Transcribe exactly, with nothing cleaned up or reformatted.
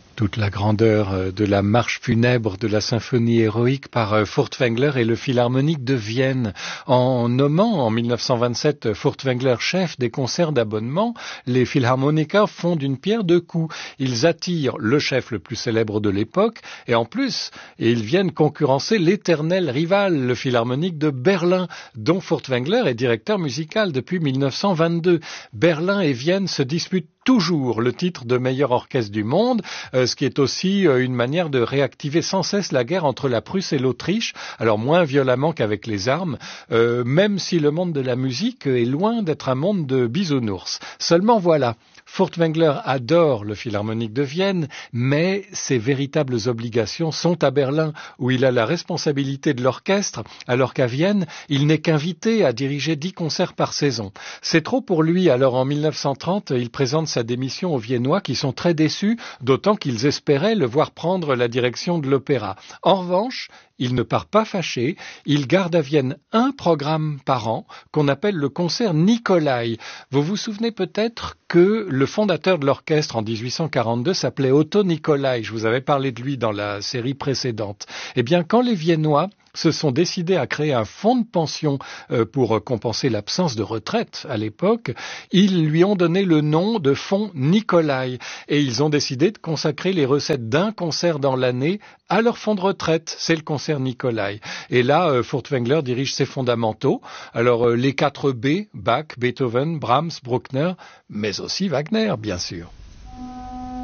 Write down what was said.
Toute la grandeur de la marche funèbre de la symphonie héroïque par Furtwängler et le Philharmonique de Vienne. En nommant en mille neuf cent vingt-sept Furtwängler chef des concerts d'abonnement, les Philharmoniker font d'une pierre deux coups. Ils attirent le chef le plus célèbre de l'époque et en plus, ils viennent concurrencer l'éternel rival, le Philharmonique de Berlin, dont Furtwängler est directeur musical depuis mille neuf cent vingt-deux. Berlin et Vienne se disputent toujours le titre de meilleur orchestre du monde, euh, ce qui est aussi euh, une manière de réactiver sans cesse la guerre entre la Prusse et l'Autriche, alors moins violemment qu'avec les armes, euh, même si le monde de la musique est loin d'être un monde de bisounours. Seulement voilà, Furtwängler adore le Philharmonique de Vienne, mais ses véritables obligations sont à Berlin, où il a la responsabilité de l'orchestre, alors qu'à Vienne, il n'est qu'invité à diriger dix concerts par saison. C'est trop pour lui, alors en mille neuf cent trente, il présente sa démission aux Viennois qui sont très déçus, d'autant qu'ils espéraient le voir prendre la direction de l'opéra. En revanche, il ne part pas fâché, il garde à Vienne un programme par an qu'on appelle le concert Nicolai. Vous vous souvenez peut-être que le fondateur de l'orchestre en dix-huit cent quarante-deux s'appelait Otto Nicolai, je vous avais parlé de lui dans la série précédente. Eh bien, quand les Viennois se sont décidés à créer un fonds de pension euh, pour compenser l'absence de retraite à l'époque, ils lui ont donné le nom de fonds Nicolai et ils ont décidé de consacrer les recettes d'un concert dans l'année à leur fonds de retraite. C'est le concert Nicolai. Et là, euh, Furtwängler dirige ses fondamentaux. Alors euh, les quatre B, Bach, Beethoven, Brahms, Bruckner, mais aussi Wagner, bien sûr.